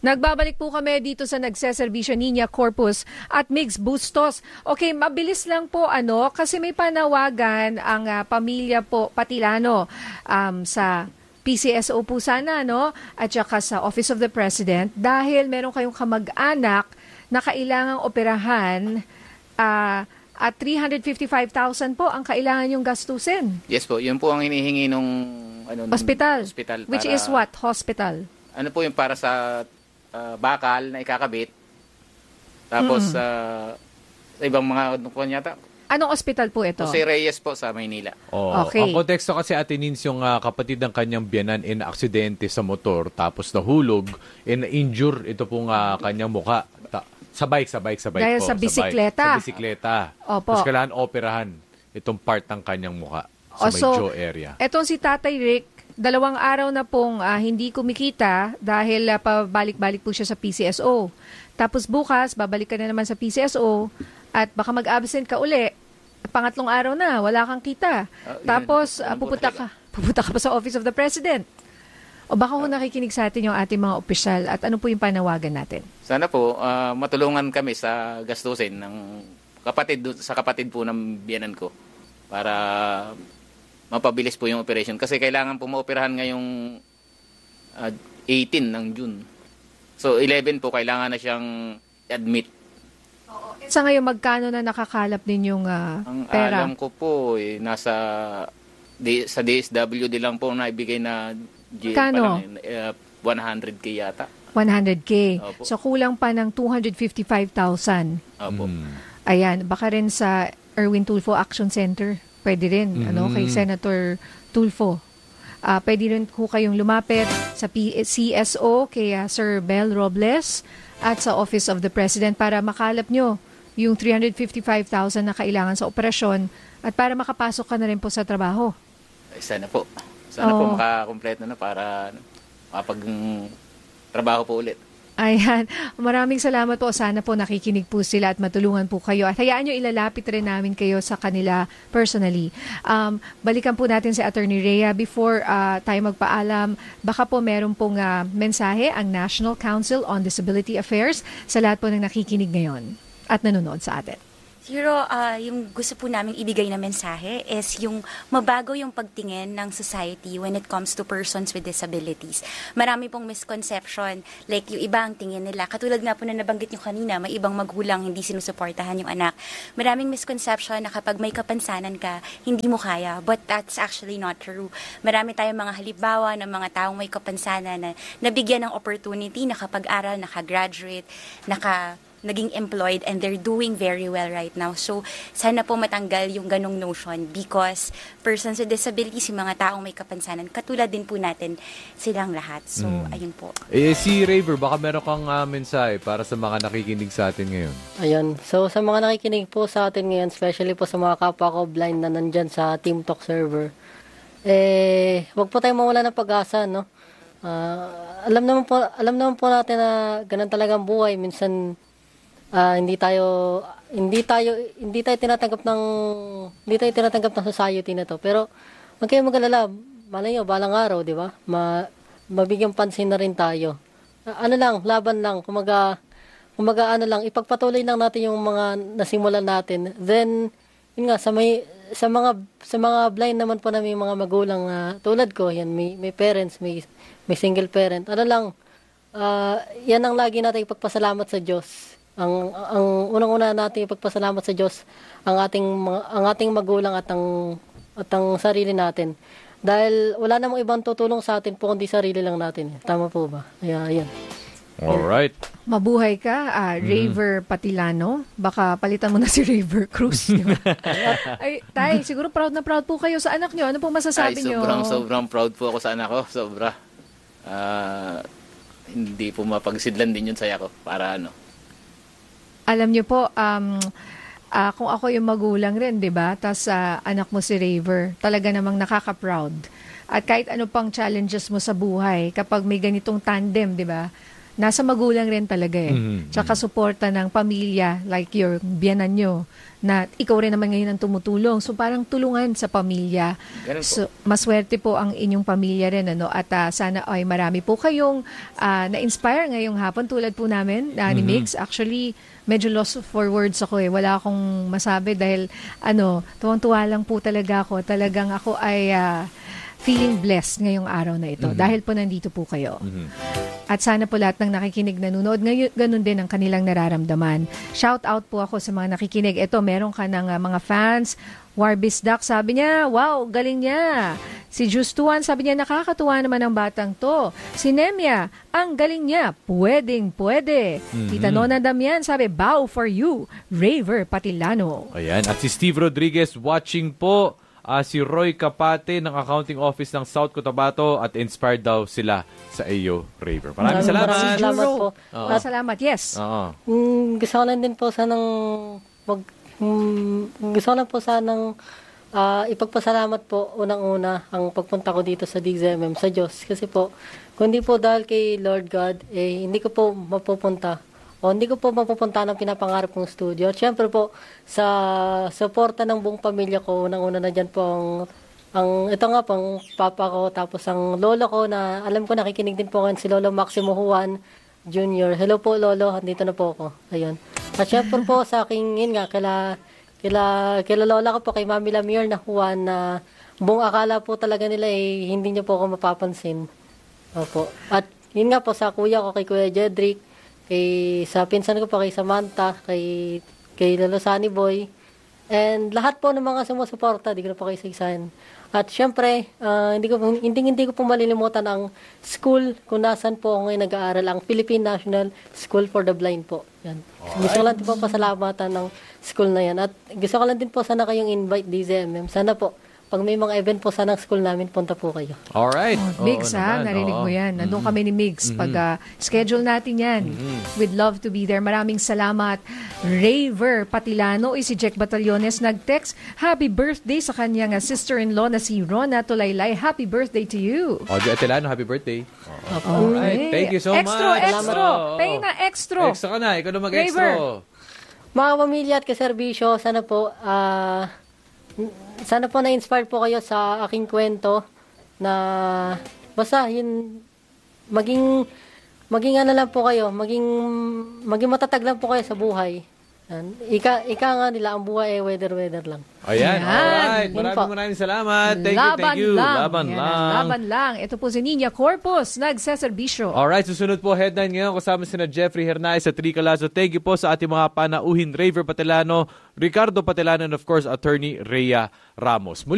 Nagbabalik po kami dito sa nagseserbisyo Niña Corpus at Migs Bustos. Okay, mabilis lang po kasi may panawagan ang pamilya po Patilano sa PCSO po sana at saka sa Office of the President dahil meron kayong kamag-anak na kailangang operahan at 355,000 po ang kailangan yung gastusin. Yes po, yun po ang hinihingi nung hospital. Which para, is what? Hospital? Ano po yung para sa bakal na ikakabit. Tapos sa ibang mga yata. Anong ospital po ito? Jose Reyes po sa Maynila. Okay. Ang konteksto kasi Ate Nins, yung kapatid ng kanyang biyanan in aksidente sa motor tapos nahulog, injure ito pong kanyang mukha. Sa bike dahil po. Sa bisikleta. Sa bisikleta. Opo. Tapos kailangan operahan itong part ng kanyang mukha sa may jaw area. Etong si Tatay Rick, 2 araw na pong hindi kumikita dahil pabalik-balik po siya sa PCSO. Tapos bukas, babalik ka na naman sa PCSO at baka mag-absent ka uli. 3 araw na, wala kang kita. Tapos pupunta ka pa sa Office of the President. O baka nakikinig sa atin yung ating mga opisyal at ano po yung panawagan natin? Sana po matulungan kami sa gastusin ng kapatid po ng biyanan ko para mapabilis po yung operation. Kasi kailangan po maoperahan ngayong 18 ng June. So 11 po kailangan na siyang admit. Sa ngayon, magkano na nakakalap ninyong pera? Ang alam ko po, nasa sa DSWD lang po na ibigay na Kano? 100K yata. 100K. Opo. So kulang pa ng 255,000. Opo. Ayan, baka rin sa Erwin Tulfo Action Center. Pwede rin, kay Senator Tulfo. Pwede rin po kayong lumapit sa CSO kay Sir Bel Robles at sa Office of the President para makalap nyo yung 355,000 na kailangan sa operasyon at para makapasok ka na rin po sa trabaho. Sana po. Sana po makakompleto na para makapag-trabaho po ulit. Ayan. Maraming salamat po. Sana po nakikinig po sila at matulungan po kayo. At hayaan nyo ilalapit rin namin kayo sa kanila personally. Balikan po natin si Attorney Rhea. Before tayo magpaalam, baka po meron pong mensahe ang National Council on Disability Affairs sa lahat po ng nakikinig ngayon at nanonood sa atin. Siguro, yung gusto po namin ibigay na mensahe is yung mabago yung pagtingin ng society when it comes to persons with disabilities. Marami pong misconception, like yung iba ang tingin nila. Katulad nga po na nabanggit nyo kanina, may ibang magulang hindi sinusuportahan yung anak. Maraming misconception na kapag may kapansanan ka, hindi mo kaya. But that's actually not true. Marami tayong mga halimbawa ng mga taong may kapansanan na nabigyan ng opportunity, nakapag-aral, nakagraduate, naging employed and they're doing very well right now. So, sana po matanggal yung ganong notion because persons with disabilities, yung mga taong may kapansanan, katulad din po natin silang lahat. So, ayun po. Si Raver, baka meron kang mensahe para sa mga nakikinig sa atin ngayon. Ayun. So, sa mga nakikinig po sa atin ngayon, especially po sa mga kapwa ko blind na nandyan sa Team Talk server, wag po tayong mawala ng pag-asa, no? Alam naman po natin na ganun talagang buhay. Minsan, hindi tayo tinatanggap ng society na to. Pero wag kayong mag-alala, malay nyo, balang araw, di ba? Mabigyan pansin na rin tayo. Laban lang, kumaga ipagpatuloy lang natin yung mga nasimulan natin. Then yun nga, sa mga blind naman po na may mga magulang tulad ko, yan may parents, may single parent. Yan ang lagi natin ipagpasalamat sa Diyos. Ang unang-una natin ipagpasalamat sa Diyos ang ating magulang at ang sarili natin. Dahil wala namang ibang tutulong sa atin po kundi sarili lang natin. Tama po ba? Ayan. Alright. Mabuhay ka, Raver Patilano. Baka palitan mo na si Raver Cruz. Ay, Tay, siguro proud na proud po kayo sa anak nyo. Ano po masasabi nyo? Sobrang proud po ako sa anak ko. Sobra. Hindi po mapagsidlan din yun saya ko. Para Alam niyo po, kung ako yung magulang rin, di ba? Tapos anak mo si Raver, talaga namang nakaka-proud. At kahit ano pang challenges mo sa buhay, kapag may ganitong tandem, di ba? nasa magulang rin talaga Tsaka suporta ng pamilya, like your biyanan nyo, na ikaw rin naman ngayon ang tumutulong. So parang tulungan sa pamilya. Ganun po. So maswerte po ang inyong pamilya rin. At sana ay marami po kayong na-inspire ngayong hapon tulad po namin ni Migs. Actually, medyo lost for words ako Wala akong masabi dahil tuwang-tuwa lang po talaga ako. Talagang ako ay feeling blessed ngayong araw na ito dahil po nandito po kayo. At sana po lahat ng nakikinig nanonood, ganun din ang kanilang nararamdaman. Shout out po ako sa mga nakikinig. Ito, meron ka ng mga fans. Warbis Duck, sabi niya, wow, galing niya. Si Justuan, sabi niya, nakakatuwa naman ang batang to. Si Nemia, ang galing niya, pwede. Tita Nona Damian, sabi, bow for you, Raver Patilano. Ayan. At si Steve Rodriguez watching po. Si Roy Kapate ng Accounting Office ng South Cotabato at inspired daw sila sa iyo, Raver. Maraming salamat. Maraming salamat po. Salamat, yes. Oo. Gusto ko lang din po gusto ko lang po sanang ipagpasalamat po unang-una ang pagpunta ko dito sa DZMM sa Diyos. Kasi po, kung hindi po dahil kay Lord God, hindi ko po mapupunta. Hindi ko po mapupunta ng pinapangarap kong studio. At syempre po, sa suporta ng buong pamilya ko, unang-una na dyan po ito nga pang papa ko, tapos ang lolo ko na alam ko nakikinig din po ngayon si Lolo Maximo Juan Jr. Hello po Lolo, dito na po ako. Ayun. At syempre po sa aking, kila lola ko po, kay Mami Lamier na Juan, na buong akala po talaga nila hindi niyo po ako mapapansin. Opo. At yun nga po sa kuya ko, kay Kuya Jedrick, sa pinsan ko po, kay Samantha, kay Lolo Sunny Boy, and lahat po ng mga sumusuporta, di ko na po kayo isa-isahin. At syempre, hindi ko po malilimutan ang school kung nasan po ako ngayon nag-aaral, ang Philippine National School for the Blind po. Yan. Gusto ko lang din po pasalamatan ng school na yan. At gusto ko lang din po sana kayong invite DZMM. Sana po, pag may mga event po sana ng school namin, punta po kayo. Alright. Migs, narinig mo yan. Nandun kami ni Migs. Pag schedule natin yan, we'd love to be there. Maraming salamat. Raver Patilano, si Jack Batallones nag-text, happy birthday sa kanyang sister-in-law na si Rona Tulaylay. Happy birthday to you. Audrey Atilano, happy birthday. Alright. Thank you so much. Extra. Pay na extra. Extra ka na. Ikaw na mag-extra. Mga pamilya at kaserbisyo, sana po, na-inspire po kayo sa aking kwento na basta yun, maging lang po kayo, maging matatag lang po kayo sa buhay. Ika nga nila, ang buhay weather lang. Ayan, alright. Maraming salamat. Thank you. Laban lang. Ito po si Nina Corpus, nagseserbisyo. Alright, susunod po headline ngayon kasama sina Jeffrey Hernay sa Tricalazo. Thank you po sa ating mga panauhin, Raver Patilano, Ricardo Patilano, and of course, Attorney Rhea Ramos.